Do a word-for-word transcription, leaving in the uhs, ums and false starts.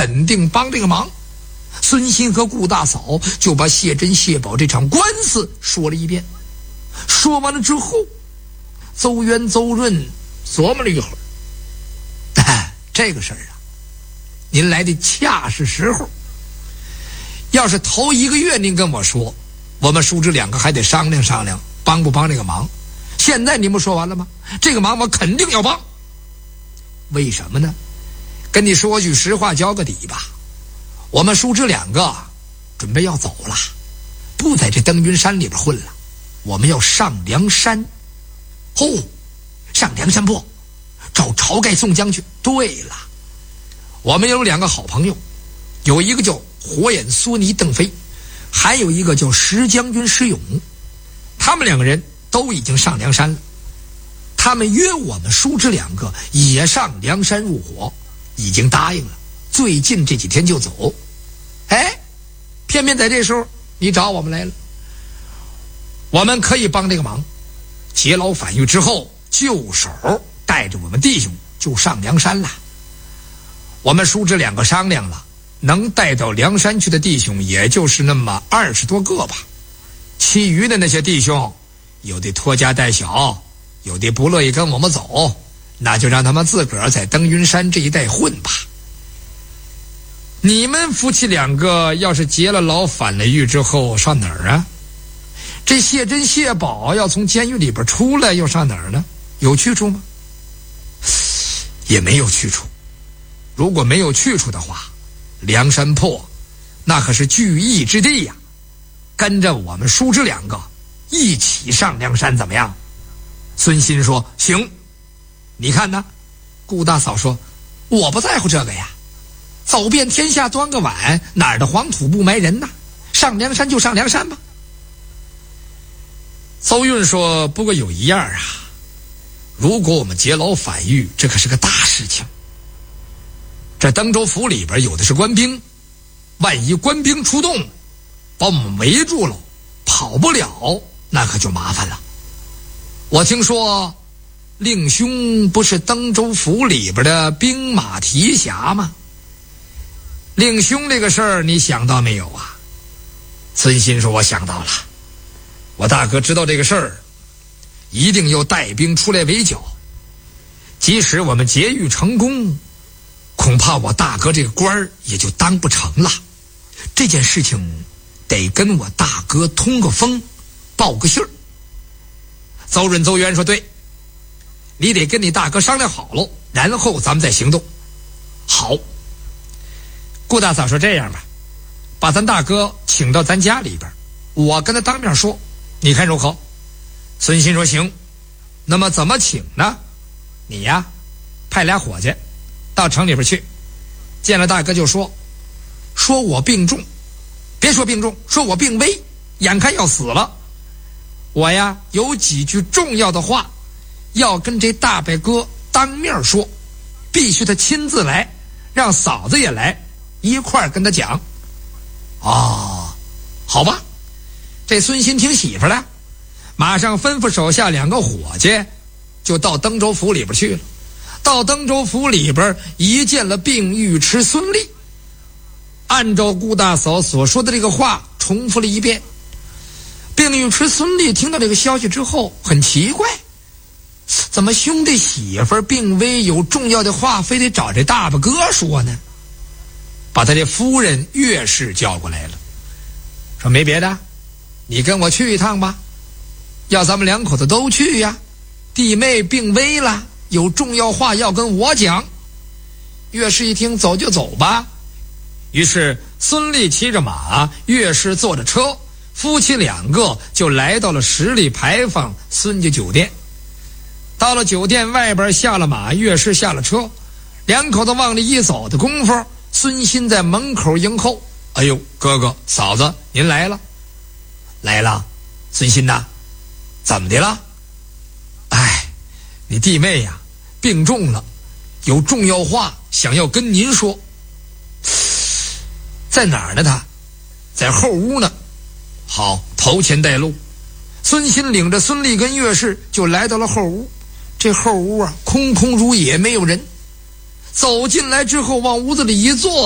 肯定帮这个忙。孙新和顾大嫂就把谢珍谢宝这场官司说了一遍。说完了之后，邹渊邹润琢磨了一会儿，哎，这个事儿啊，您来的恰是时候。要是头一个月您跟我说，我们叔侄两个还得商量商量帮不帮这个忙。现在你们说完了吗？这个忙我肯定要帮。为什么呢？跟你说句实话，交个底吧。我们叔侄两个准备要走了，不在这登云山里边混了，我们要上梁山。哦，上梁山泊找晁盖宋将军。对了，我们有两个好朋友，有一个叫火眼狻猊邓飞，还有一个叫石将军石勇，他们两个人都已经上梁山了。他们约我们叔侄两个也上梁山入伙，已经答应了，最近这几天就走。哎，偏偏在这时候你找我们来了。我们可以帮这个忙，劫牢反狱之后，就手带着我们弟兄就上梁山了。我们叔侄两个商量了，能带到梁山去的弟兄也就是那么二十多个吧，其余的那些弟兄有的拖家带小，有的不乐意跟我们走，那就让他们自个儿在登云山这一带混吧。你们夫妻两个要是劫了牢反了狱之后上哪儿啊？这谢珍谢宝要从监狱里边出来又上哪儿呢？有去处吗？也没有去处。如果没有去处的话，梁山泊那可是聚义之地呀，跟着我们叔侄两个一起上梁山怎么样？孙新说行。你看呢？顾大嫂说我不在乎这个呀，走遍天下端个碗，哪儿的黄土不埋人呐？上梁山就上梁山吧。邹运说不过有一样啊，如果我们劫牢反狱，这可是个大事情。这登州府里边有的是官兵，万一官兵出动把我们围住了，跑不了，那可就麻烦了。我听说令兄不是登州府里边的兵马提辖吗？令兄这个事儿你想到没有啊？孙新说我想到了，我大哥知道这个事儿，一定要带兵出来围剿。即使我们劫狱成功，恐怕我大哥这个官儿也就当不成了。这件事情得跟我大哥通个风，报个信儿。邹润邹渊说对，你得跟你大哥商量好了，然后咱们再行动。好。顾大嫂说这样吧，把咱大哥请到咱家里边，我跟他当面说，你看如何？孙新说行。那么怎么请呢？你呀派俩伙计到城里边去，见了大哥就说说我病重，别说病重，说我病危，眼看要死了。我呀有几句重要的话要跟这大伯哥当面说，必须他亲自来，让嫂子也来一块儿跟他讲。哦，好吧。这孙新听媳妇了，马上吩咐手下两个伙计就到登州府里边去了。到登州府里边一见了并尉迟孙立，按照顾大嫂所说的这个话重复了一遍。并尉迟孙立听到这个消息之后很奇怪，怎么兄弟媳妇病危有重要的话非得找这大伯哥说呢？把他这夫人岳氏叫过来了，说没别的，你跟我去一趟吧，要咱们两口子都去呀，弟妹病危了，有重要话要跟我讲。岳氏一听走就走吧。于是孙立骑着马，岳氏坐着车，夫妻两个就来到了十里牌坊孙家酒店。到了酒店外边下了马，岳氏下了车，两口子往里一走的功夫，孙新在门口迎候。哎呦，哥哥嫂子您来了。来了。孙新呐，怎么的了？哎，你弟妹呀病重了，有重要话想要跟您说。在哪儿呢？他在后屋呢。好，头前带路。孙新领着孙立跟岳氏就来到了后屋。这后屋啊空空如也，没有人。走进来之后往屋子里一坐，